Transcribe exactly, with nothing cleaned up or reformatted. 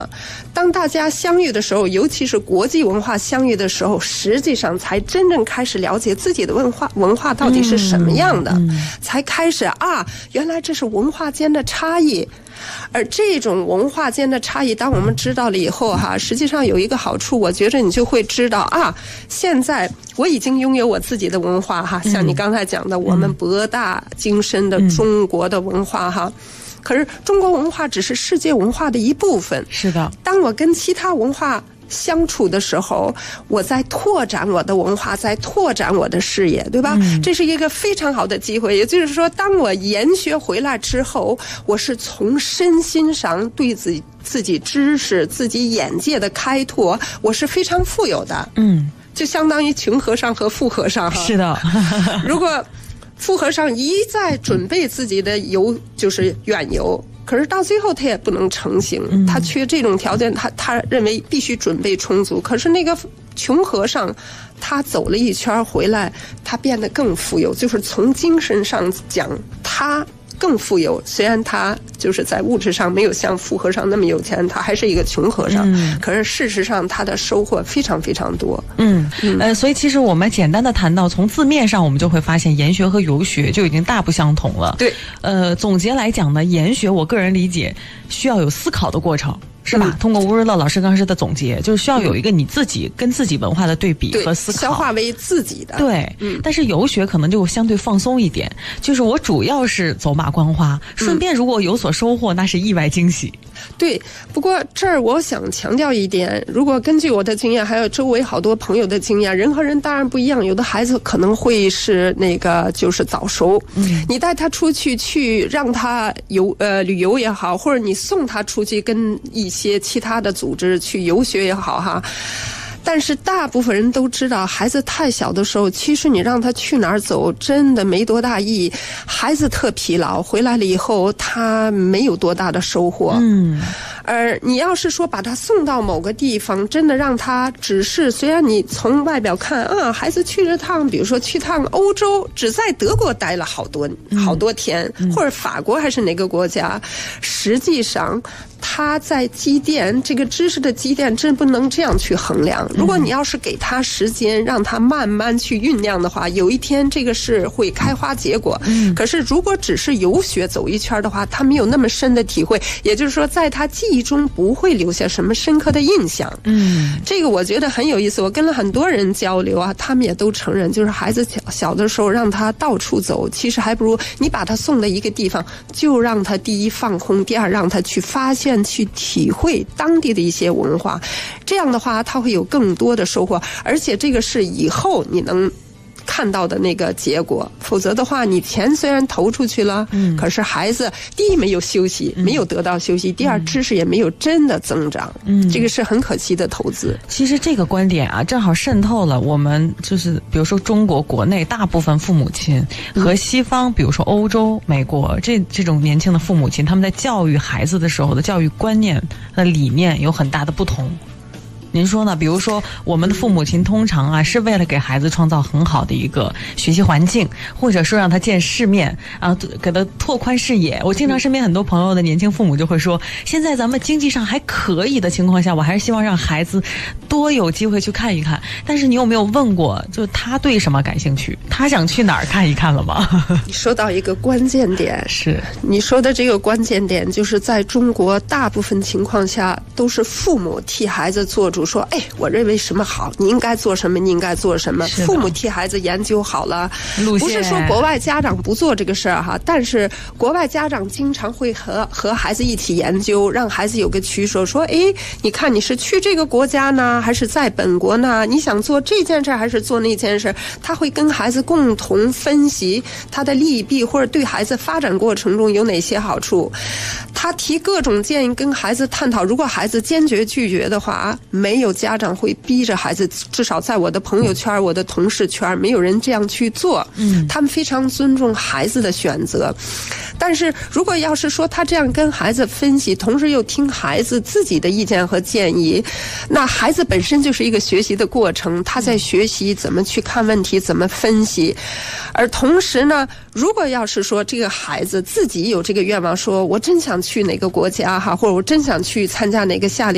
当大家相遇的时候，尤其是国际文化相遇的时候，实际上才真正开始了解自己的文化文化到底是什么样的，嗯嗯、才开始啊，原来这是文化间的差异。而这种文化间的差异，当我们知道了以后哈，实际上有一个好处，我觉着你就会知道啊，现在我已经拥有我自己的文化哈，像你刚才讲的，我们博大精深的中国的文化哈。可是中国文化只是世界文化的一部分。 是的， 当我跟其他文化相处的时候，我在拓展我的文化，在拓展我的视野，对吧？嗯、这是一个非常好的机会。也就是说，当我研学回来之后，我是从身心上对自己自己知识、自己眼界的开拓，我是非常富有的。嗯，就相当于穷和尚和富和尚哈。 是的， 如果富和尚一再准备自己的游，就是远游，可是到最后他也不能成行，他缺这种条件，他他认为必须准备充足。可是那个穷和尚，他走了一圈回来，他变得更富有，就是从精神上讲，他更富有。虽然他就是在物质上没有像富和尚那么有钱，他还是一个穷和尚，嗯、可是事实上他的收获非常非常多。 嗯，呃，所以其实我们简单的谈到，从字面上我们就会发现，研学和游学就已经大不相同了。对，呃，总结来讲呢，研学我个人理解需要有思考的过程。是吧？嗯、通过吴日乐老师刚才的总结，就是需要有一个你自己跟自己文化的对比和思考， 消化为自己的。 对，嗯。但是游学可能就相对放松一点，就是我主要是走马观花，顺便如果有所收获，那是意外惊喜。 对，不过这儿我想强调一点，如果根据我的经验，还有周围好多朋友的经验，人和人当然不一样，有的孩子可能会是那个就是早熟，嗯，你带他出去去让他游呃旅游也好，或者你送他出去跟一些其他的组织去游学也好哈。但是大部分人都知道，孩子太小的时候，其实你让他去哪儿走，真的没多大意义。孩子特疲劳，回来了以后他没有多大的收获。嗯，而你要是说把他送到某个地方，真的让他只是，虽然你从外表看啊，孩子去了趟，比如说去趟欧洲，只在德国待了好多好多天，嗯、或者法国还是哪个国家，实际上他在积淀这个知识的积淀，真不能这样去衡量。如果你要是给他时间，让他慢慢去酝酿的话，有一天这个是会开花结果。嗯、可是如果只是游学走一圈的话，他没有那么深的体会，也就是说在他记忆中不会留下什么深刻的印象。嗯，这个我觉得很有意思。我跟了很多人交流啊，他们也都承认，就是孩子小小的时候让他到处走，其实还不如你把他送到一个地方，就让他第一放空，第二让他去发现、去体会当地的一些文化。这样的话，他会有更多的收获，而且这个是以后你能看到的那个结果。否则的话，你钱虽然投出去了，嗯，可是孩子第一没有休息，嗯、没有得到休息；第二，知识也没有真的增长，嗯，这个是很可惜的投资。 其实这个观点啊，正好渗透了我们就是比如说中国国内大部分父母亲和西方，比如说欧洲、美国这这种年轻的父母亲，他们在教育孩子的时候的教育观念和理念有很大的不同。您说呢？比如说我们的父母亲通常啊是为了给孩子创造很好的一个学习环境，或者说让他见世面啊，给他拓宽视野。我经常身边很多朋友的年轻父母就会说，现在咱们经济上还可以的情况下，我还是希望让孩子多有机会去看一看。但是你有没有问过，就他对什么感兴趣，他想去哪儿看一看了吗？ 你说到一个关键点， 是你说的这个关键点，就是在中国大部分情况下都是父母替孩子做主，说哎，我认为什么好，你应该做什么，你应该做什么。父母替孩子研究好了，不是说国外家长不做这个事儿哈，但是国外家长经常会和和孩子一起研究，让孩子有个取舍，说哎，你看你是去这个国家呢，还是在本国呢？你想做这件事还是做那件事？他会跟孩子共同分析他的利弊，或者对孩子发展过程中有哪些好处。他提各种建议跟孩子探讨，如果孩子坚决拒绝的话，没有家长会逼着孩子，至少在我的朋友圈、我的同事圈，没有人这样去做。嗯，他们非常尊重孩子的选择。但是如果要是说他这样跟孩子分析，同时又听孩子自己的意见和建议，那孩子本身就是一个学习的过程，他在学习怎么去看问题，怎么分析。而同时呢，如果要是说这个孩子自己有这个愿望，说我真想去哪个国家哈，或者我真想去参加哪个夏令